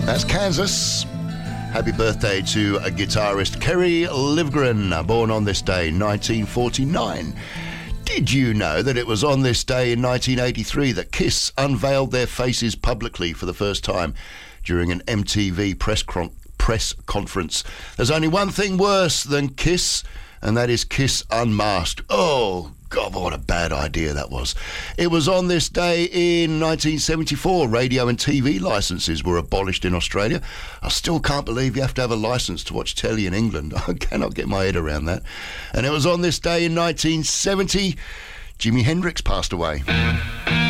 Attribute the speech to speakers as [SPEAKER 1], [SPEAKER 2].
[SPEAKER 1] That's Kansas. Happy birthday to a guitarist, Kerry Livgren, born on this day, 1949. Did you know that it was on this day in 1983 that Kiss unveiled their faces publicly for the first time during an MTV press conference? There's only one thing worse than Kiss, and that is Kiss Unmasked. Oh, God, what a bad idea that was. It was on this day in 1974, radio and TV licences were abolished in Australia. I still can't believe you have to have a licence to watch telly in England. I cannot get my head around that. And it was on this day in 1970, Jimi Hendrix passed away.